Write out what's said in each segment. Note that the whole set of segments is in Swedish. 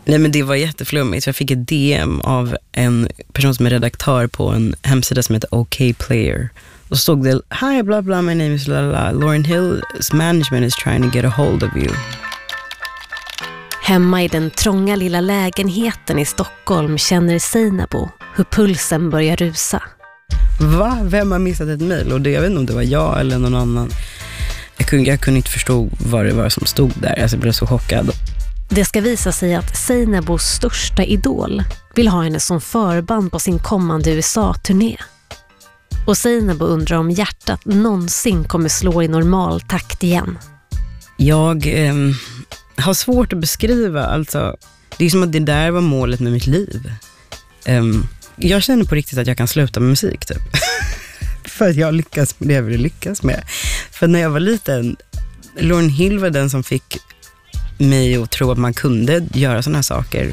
Nej, men det var jätteflummigt. Jag fick ett DM av en person som är redaktör på en hemsida som heter OK Player. Och så stod det, hi bla bla, my name is Lala. Lauryn Hill's management is trying to get a hold of you. Hemma i den trånga lilla lägenheten i Stockholm känner Seinabo hur pulsen börjar rusa. Va? Vem har missat ett mejl? Och det, jag vet inte om det var jag eller någon annan. Jag kunde inte förstå vad det var som stod där. Alltså, jag blev så chockad. Det ska visa sig att Seinabos största idol vill ha henne som förband på sin kommande USA-turné. Och Seinabo undrar om hjärtat någonsin kommer slå i normal takt igen. Jag har svårt att beskriva. Alltså, det är som att det där var målet med mitt liv. Jag känner på riktigt att jag kan sluta med musik typ. För att jag lyckas med det jag vill lyckas med. För när jag var liten, Lauryn Hill var den som fick mig att tro att man kunde göra såna här saker.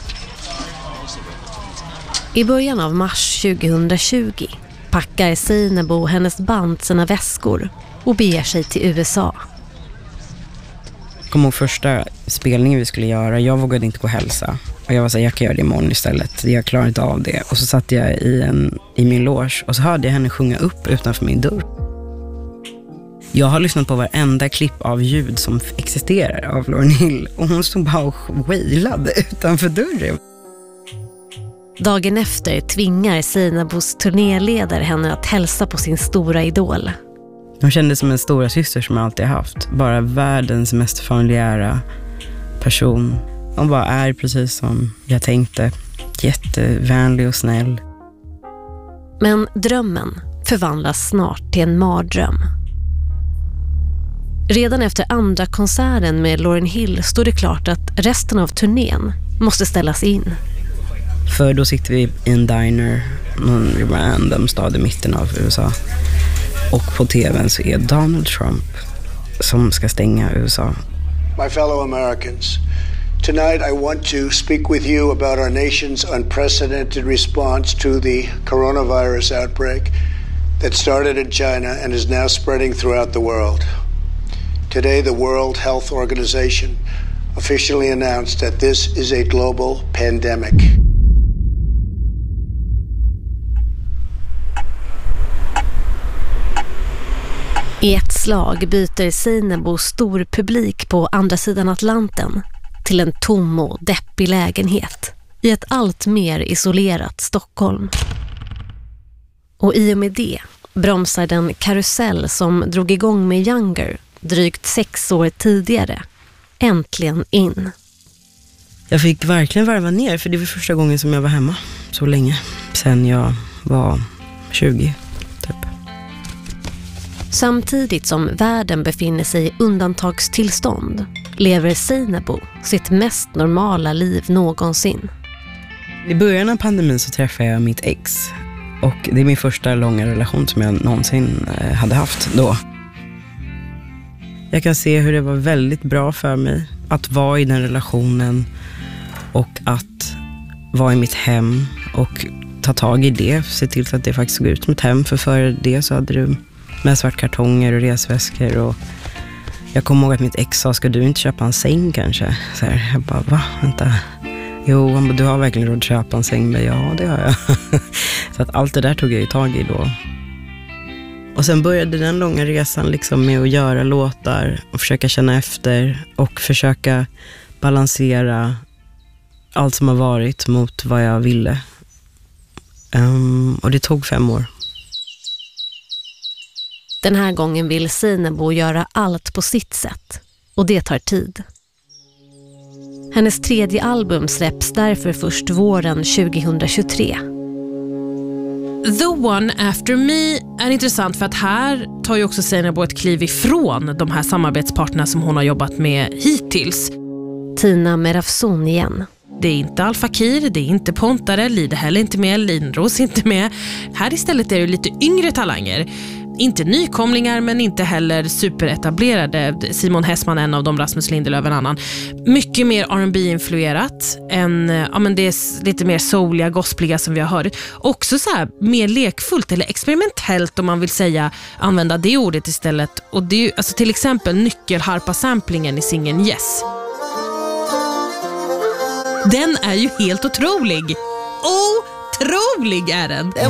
I början av mars 2020 packar Seinabo och hennes band sina väskor och beger sig till USA. Jag kommer ihåg första spelningen vi skulle göra. Jag vågade inte gå och hälsa. Och jag var så här, jag kan göra det imorgon istället. Jag klarar inte av det. Och så satt jag i min loge och så hörde jag henne sjunga upp utanför min dörr. Jag har lyssnat på varenda klipp av ljud som existerar av Lauryn Hill. Och hon stod bara och wailade utanför dörren. Dagen efter tvingar Seinabos turnéledare henne att hälsa på sin stora idol. Hon kändes som en stora syster som jag alltid haft. Bara världens mest familjära person. Hon bara är precis som jag tänkte. Jättevänlig och snäll. Men drömmen förvandlas snart till en mardröm. Redan efter andra konserten med Lauryn Hill står det klart att resten av turnén måste ställas in. För då sitter vi i en diner, någon random stad i mitten av USA. Och på tvn så är Donald Trump som ska stänga USA. My fellow Americans, tonight I want to speak with you about our nation's unprecedented response to the coronavirus outbreak that started in China and is now spreading throughout the world. Today, the World Health Organization officially announced that this is a global pandemic. I ett slag byter Seinabo stor publik på andra sidan Atlanten till en tom och deppig lägenhet i ett allt mer isolerat Stockholm. Och i och med det bromsar den karusell som drog igång med Younger drygt 6 år tidigare äntligen in. Jag fick verkligen varva ner, för det var första gången som jag var hemma så länge. Sen jag var 20 typ. Samtidigt som världen befinner sig i undantagstillstånd lever Seinabo sitt mest normala liv någonsin. I början av pandemin så träffade jag mitt ex. Och det är min första långa relation som jag någonsin hade haft då. Jag kan se hur det var väldigt bra för mig att vara i den relationen och att vara i mitt hem och ta tag i det. Se till så att det faktiskt såg ut som ett hem, för före det så hade du med svartkartonger och resväskor. Och jag kommer ihåg att mitt ex sa, ska du inte köpa en säng kanske? Så här, jag bara, va? Vänta. Jo, han bara, du har verkligen råd att köpa en säng. Men ja, det har jag. Så att allt det där tog jag ju tag i då. Och sen började den långa resan liksom med att göra låtar och försöka känna efter och försöka balansera allt som har varit mot vad jag ville. Och det tog 5 år. Den här gången vill Seinabo göra allt på sitt sätt, och det tar tid. Hennes 3:e album släpps därför först våren 2023. The One After Me är intressant för att här tar ju också Seinabo ett kliv ifrån de här samarbetspartnerna som hon har jobbat med hittills. Tina Merafson igen. Det är inte Al Fakir, det är inte Pontare, Lide heller inte med, Lindros inte med. Här istället är det lite yngre talanger. Inte nykomlingar men inte heller superetablerade. Simon Hessman en av dem, Rasmus Lindelöf en annan. Mycket mer R&B-influerat än, ja men det är lite mer souliga, gospliga som vi har hört. Också så här mer lekfullt eller experimentellt om man vill säga, använda det ordet istället. Och det är ju alltså till exempel nyckelharpa-samplingen i singeln Yes. Den är ju helt otrolig. Otrolig är den.